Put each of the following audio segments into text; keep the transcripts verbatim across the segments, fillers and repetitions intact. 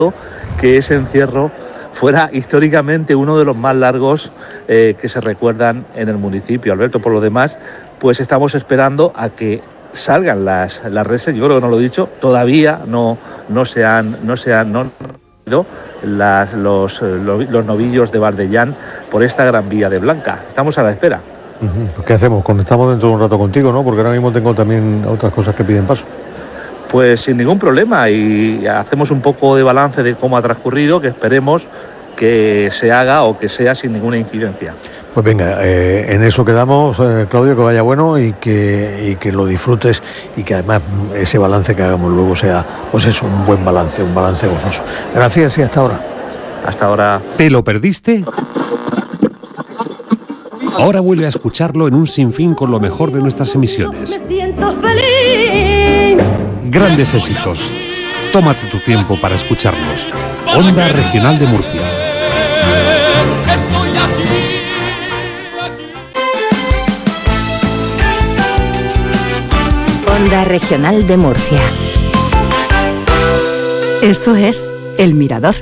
que ese encierro fuera históricamente uno de los más largos eh, que se recuerdan en el municipio. Alberto, por lo demás, pues estamos esperando a que salgan las, las reses. Yo creo que no lo he dicho, todavía no, no se han... No se han no, Las, los, los novillos de Bardellán por esta Gran Vía de Blanca. Estamos a la espera. Uh-huh. ¿Qué hacemos? Conectamos dentro de un rato contigo, ¿no? Porque ahora mismo tengo también otras cosas que piden paso. Pues sin ningún problema, y hacemos un poco de balance de cómo ha transcurrido, que esperemos que se haga o que sea sin ninguna incidencia. Pues venga, eh, en eso quedamos, eh, Claudio, que vaya bueno y que, y que lo disfrutes y que además ese balance que hagamos luego sea, pues es un buen balance, un balance gozoso. Gracias y hasta ahora. Hasta ahora. ¿Te lo perdiste? Ahora vuelve a escucharlo en un sinfín con lo mejor de nuestras emisiones. Grandes éxitos. Tómate tu tiempo para escucharlos. Onda Regional de Murcia. Onda Regional de Murcia. Esto es El Mirador.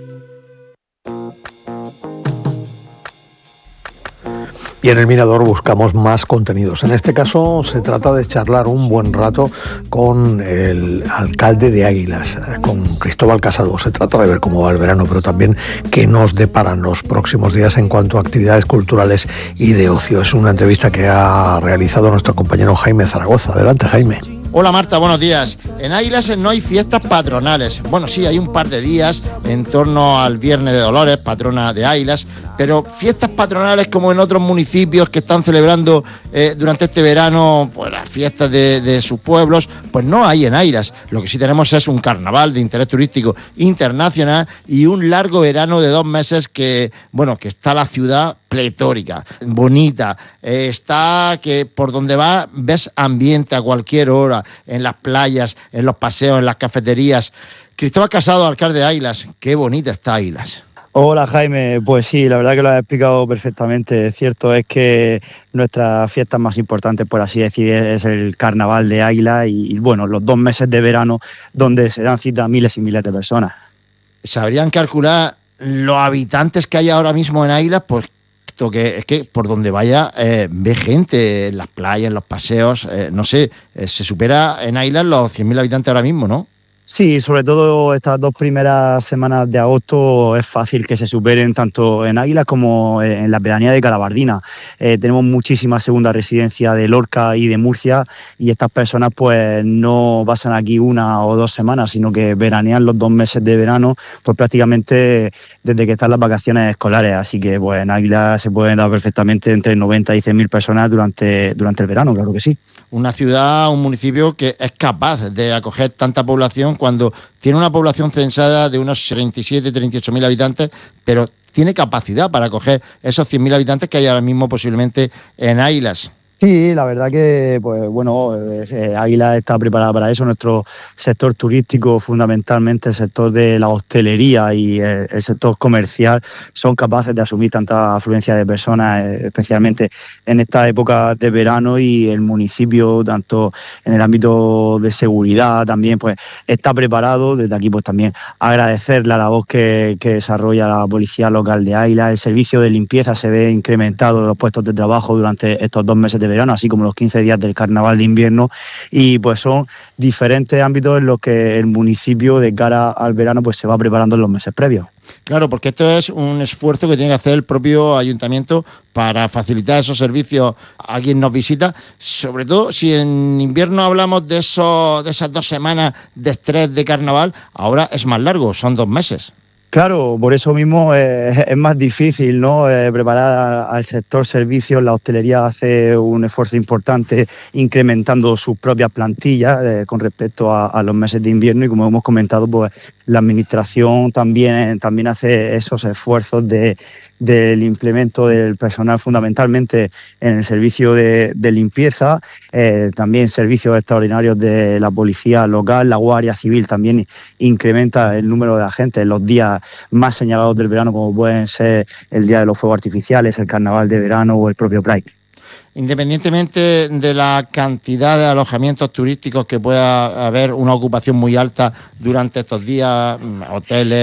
Y en El Mirador buscamos más contenidos. En este caso se trata de charlar un buen rato con el alcalde de Águilas, con Cristóbal Casado. Se trata de ver cómo va el verano, pero también qué nos deparan los próximos días en cuanto a actividades culturales y de ocio. Es una entrevista que ha realizado nuestro compañero Jaime Zaragoza. Adelante, Jaime. Hola Marta, buenos días. En Águilas no hay fiestas patronales. Bueno, sí, hay un par de días en torno al Viernes de Dolores, patrona de Águilas, pero fiestas patronales como en otros municipios que están celebrando eh, durante este verano pues, las fiestas de, de sus pueblos, pues no hay en Águilas. Lo que sí tenemos es un carnaval de interés turístico internacional y un largo verano de dos meses que, bueno, que está la ciudad pletórica, bonita, eh, está que por donde va ves ambiente a cualquier hora, en las playas, en los paseos, en las cafeterías. Cristóbal Casado, alcalde de Águilas, qué bonita está Águilas. Hola Jaime, pues sí, la verdad que lo has explicado perfectamente. Cierto es que nuestra fiesta más importante, por así decir, es el Carnaval de Águilas y, bueno, los dos meses de verano donde se dan cita a miles y miles de personas. ¿Sabrían calcular los habitantes que hay ahora mismo en Águilas? Pues que es que por donde vaya eh, ve gente en las playas, en los paseos, eh, no sé, eh, se supera en Águilas los cien mil habitantes ahora mismo, ¿no? Sí, sobre todo estas dos primeras semanas de agosto es fácil que se superen tanto en Águilas como en la pedanía de Calabardina. Eh, tenemos muchísima segunda residencia de Lorca y de Murcia y estas personas pues no pasan aquí una o dos semanas, sino que veranean los dos meses de verano pues prácticamente desde que están las vacaciones escolares. Así que pues en Águilas se pueden dar perfectamente entre noventa y cien mil personas durante, durante el verano, claro que sí. Una ciudad, un municipio que es capaz de acoger tanta población cuando tiene una población censada de unos treinta y siete, treinta y ocho mil habitantes, pero tiene capacidad para acoger esos cien mil habitantes que hay ahora mismo posiblemente en Águilas. Sí, la verdad que, pues bueno, eh, Águilas está preparada para eso. Nuestro sector turístico, fundamentalmente el sector de la hostelería y el, el sector comercial, son capaces de asumir tanta afluencia de personas, eh, especialmente en esta época de verano, y el municipio, tanto en el ámbito de seguridad, también pues está preparado. Desde aquí pues también agradecer la labor que, que desarrolla la policía local de Águilas. El servicio de limpieza se ve incrementado, los puestos de trabajo durante estos dos meses de verano, así como los quince días del carnaval de invierno, y pues son diferentes ámbitos en los que el municipio de cara al verano pues se va preparando en los meses previos. Claro, porque esto es un esfuerzo que tiene que hacer el propio ayuntamiento para facilitar esos servicios a quien nos visita, sobre todo si en invierno hablamos de, eso, de esas dos semanas de estrés de carnaval, ahora es más largo, son dos meses. Claro, por eso mismo eh, es más difícil, ¿no? Eh, preparar al sector servicios. La hostelería hace un esfuerzo importante incrementando sus propias plantillas eh, con respecto a, a los meses de invierno, y como hemos comentado, pues la administración también, también hace esos esfuerzos de, del implemento del personal, fundamentalmente en el servicio de, de limpieza, eh, también servicios extraordinarios de la policía local. La Guardia Civil también incrementa el número de agentes en los días más señalados del verano, como pueden ser el Día de los Fuegos Artificiales, el Carnaval de Verano o el propio Pride. independientemente de la cantidad de alojamientos turísticos que pueda haber, una ocupación muy alta durante estos días, hoteles,